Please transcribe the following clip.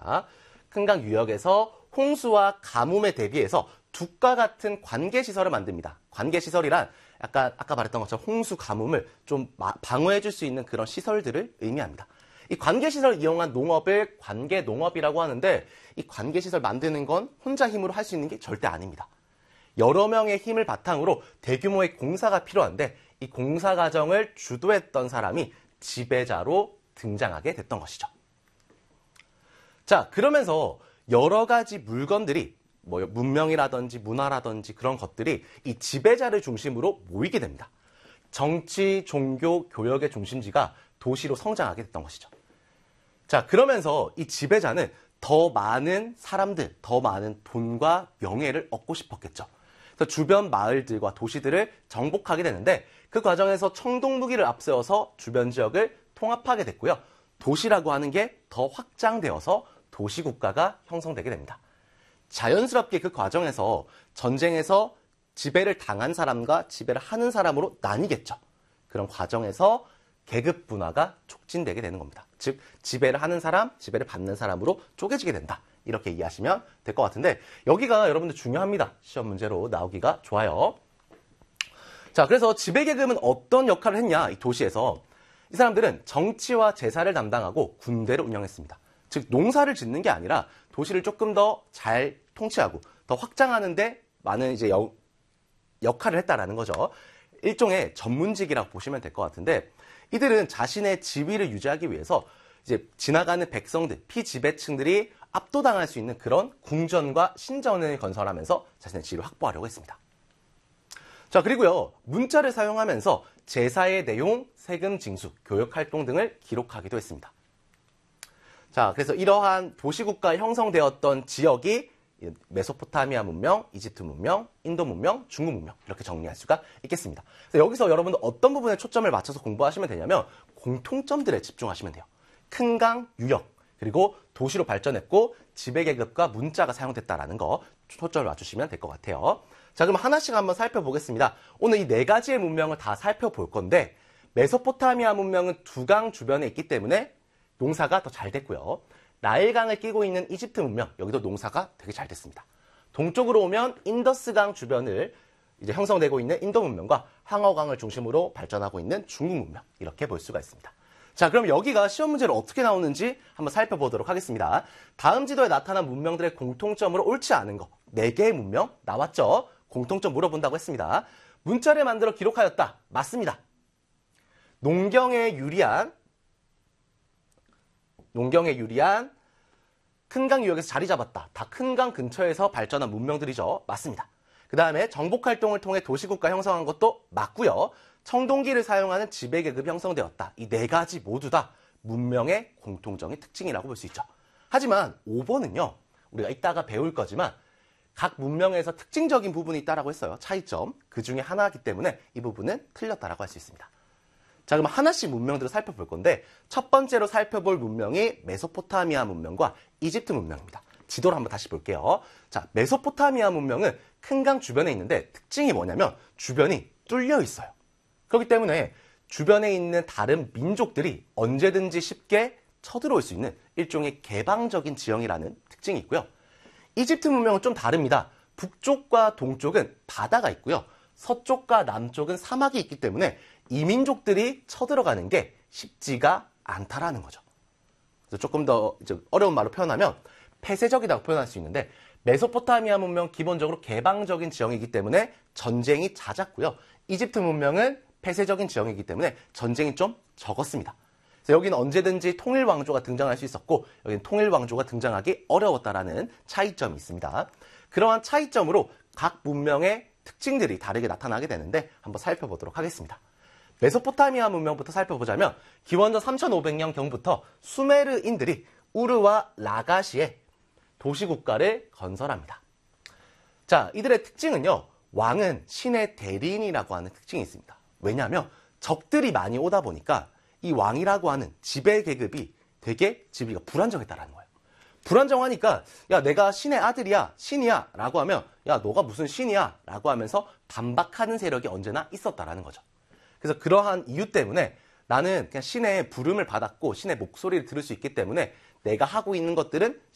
있습니다. 큰강 유역에서 홍수와 가뭄에 대비해서 둑과 같은 관계시설을 만듭니다. 관계시설이란 약간 아까 말했던 것처럼 홍수, 가뭄을 좀 방어해 줄 수 있는 그런 시설들을 의미합니다. 이 관계시설을 이용한 농업을 관계농업이라고 하는데 이 관계시설 만드는 건 혼자 힘으로 할 수 있는 게 절대 아닙니다. 여러 명의 힘을 바탕으로 대규모의 공사가 필요한데 이 공사 과정을 주도했던 사람이 지배자로 등장하게 됐던 것이죠. 자, 그러면서 여러 가지 물건들이 문명이라든지 문화라든지 그런 것들이 이 지배자를 중심으로 모이게 됩니다. 정치, 종교, 교역의 중심지가 도시로 성장하게 됐던 것이죠. 자, 그러면서 이 지배자는 더 많은 사람들, 더 많은 돈과 명예를 얻고 싶었겠죠. 그래서 주변 마을들과 도시들을 정복하게 되는데 그 과정에서 청동무기를 앞세워서 주변 지역을 통합하게 됐고요. 도시라고 하는 게 더 확장되어서 도시국가가 형성되게 됩니다. 자연스럽게 그 과정에서 전쟁에서 지배를 당한 사람과 지배를 하는 사람으로 나뉘겠죠. 그런 과정에서 계급 분화가 촉진되게 되는 겁니다. 즉 지배를 하는 사람, 지배를 받는 사람으로 쪼개지게 된다. 이렇게 이해하시면 될 것 같은데 여기가 여러분들 중요합니다. 시험 문제로 나오기가 좋아요. 자, 그래서 지배계급은 어떤 역할을 했냐, 이 도시에서. 이 사람들은 정치와 제사를 담당하고 군대를 운영했습니다. 즉 농사를 짓는 게 아니라 도시를 조금 더 잘 통치하고 더 확장하는데 많은 이제 역할을 했다라는 거죠. 일종의 전문직이라고 보시면 될 것 같은데 이들은 자신의 지위를 유지하기 위해서 이제 지나가는 백성들, 피지배층들이 압도당할 수 있는 그런 궁전과 신전을 건설하면서 자신의 지위를 확보하려고 했습니다. 자, 그리고요, 문자를 사용하면서 제사의 내용, 세금 징수, 교육 활동 등을 기록하기도 했습니다. 자, 그래서 이러한 도시국가 형성되었던 지역이 메소포타미아 문명, 이집트 문명, 인도 문명, 중국 문명 이렇게 정리할 수가 있겠습니다. 그래서 여기서 여러분들 어떤 부분에 초점을 맞춰서 공부하시면 되냐면 공통점들에 집중하시면 돼요. 큰강 유역, 그리고 도시로 발전했고 지배계급과 문자가 사용됐다라는 거 초점을 맞추시면 될 것 같아요. 자, 그럼 하나씩 한번 살펴보겠습니다. 오늘 이 네 가지의 문명을 다 살펴볼 건데 메소포타미아 문명은 두강 주변에 있기 때문에 농사가 더 잘 됐고요. 나일강을 끼고 있는 이집트 문명, 여기도 농사가 되게 잘 됐습니다. 동쪽으로 오면 인더스강 주변을 이제 형성되고 있는 인도 문명과 항어강을 중심으로 발전하고 있는 중국 문명, 이렇게 볼 수가 있습니다. 자, 그럼 여기가 시험 문제로 어떻게 나오는지 한번 살펴보도록 하겠습니다. 다음 지도에 나타난 문명들의 공통점으로 옳지 않은 거, 4개의 문명 나왔죠? 공통점 물어본다고 했습니다. 문자를 만들어 기록하였다. 맞습니다. 농경에 유리한 큰강 유역에서 자리 잡았다. 다 큰강 근처에서 발전한 문명들이죠. 맞습니다. 그 다음에 정복활동을 통해 도시국가 형성한 것도 맞고요. 청동기를 사용하는 지배계급이 형성되었다. 이 4가지 모두 다 문명의 공통적인 특징이라고 볼 수 있죠. 하지만 5번은요. 우리가 이따가 배울 거지만 각 문명에서 특징적인 부분이 있다라고 했어요. 차이점. 그 중에 하나이기 때문에 이 부분은 틀렸다라고 할 수 있습니다. 자, 그럼 하나씩 문명들을 살펴볼 건데 첫 번째로 살펴볼 문명이 메소포타미아 문명과 이집트 문명입니다. 지도를 한번 다시 볼게요. 자, 메소포타미아 문명은 큰강 주변에 있는데 특징이 뭐냐면 주변이 뚫려 있어요. 그렇기 때문에 주변에 있는 다른 민족들이 언제든지 쉽게 쳐들어올 수 있는 일종의 개방적인 지형이라는 특징이 있고요. 이집트 문명은 좀 다릅니다. 북쪽과 동쪽은 바다가 있고요. 서쪽과 남쪽은 사막이 있기 때문에 이민족들이 쳐들어가는 게 쉽지가 않다라는 거죠. 그래서 조금 더 이제 어려운 말로 표현하면 폐쇄적이라고 표현할 수 있는데 메소포타미아 문명 기본적으로 개방적인 지형이기 때문에 전쟁이 잦았고요. 이집트 문명은 폐쇄적인 지형이기 때문에 전쟁이 좀 적었습니다. 그래서 여기는 언제든지 통일왕조가 등장할 수 있었고 여기는 통일왕조가 등장하기 어려웠다라는 차이점이 있습니다. 그러한 차이점으로 각 문명의 특징들이 다르게 나타나게 되는데 한번 살펴보도록 하겠습니다. 메소포타미아 문명부터 살펴보자면 기원전 3500년 경부터 수메르인들이 우르와 라가시에 도시국가를 건설합니다. 자, 이들의 특징은요. 왕은 신의 대리인이라고 하는 특징이 있습니다. 왜냐하면 적들이 많이 오다 보니까 이 왕이라고 하는 지배계급이 되게 지위가 불안정했다라는 거예요. 불안정하니까 야, 내가 신의 아들이야, 신이야 라고 하면 야, 너가 무슨 신이야 라고 하면서 반박하는 세력이 언제나 있었다라는 거죠. 그래서 그러한 이유 때문에 나는 그냥 신의 부름을 받았고 신의 목소리를 들을 수 있기 때문에 내가 하고 있는 것들은